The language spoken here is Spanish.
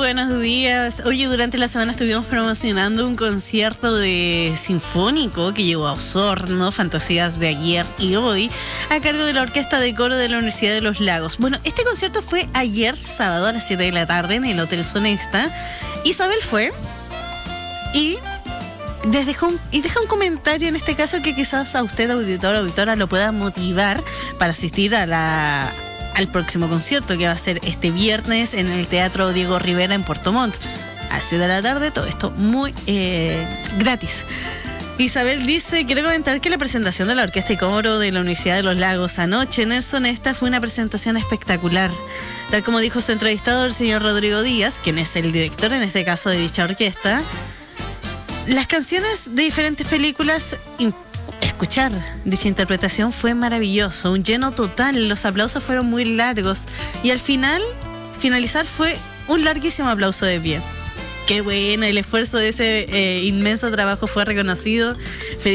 buenos días. Oye, durante la semana estuvimos promocionando un concierto de sinfónico que llegó a Osorno, Fantasías de ayer y hoy, a cargo de la Orquesta de Coro de la Universidad de los Lagos. Bueno, este concierto fue ayer, sábado, a las 7 de la tarde, en el Hotel Sonesta. Isabel fue y deja un comentario en este caso que quizás a usted, auditor o auditora, lo pueda motivar para asistir al próximo concierto que va a ser este viernes en el Teatro Diego Rivera en Puerto Montt. A las 7 de la tarde, todo esto muy gratis. Isabel dice, quiero comentar que la presentación de la Orquesta y Coro de la Universidad de los Lagos anoche en el Sonesta fue una presentación espectacular. Tal como dijo su entrevistador, el señor Rodrigo Díaz, quien es el director en este caso de dicha orquesta, las canciones de diferentes películas, escuchar dicha interpretación fue maravilloso, un lleno total, los aplausos fueron muy largos y al finalizar fue un larguísimo aplauso de pie. Qué bueno, el esfuerzo de ese inmenso trabajo fue reconocido.